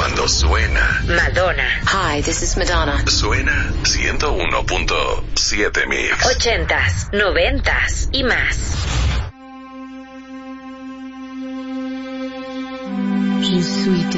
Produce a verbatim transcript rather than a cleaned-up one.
Cuando suena Madonna. Hi, this is Madonna. Suena ciento uno punto siete Mix. Ochentas, noventas y más. Je suis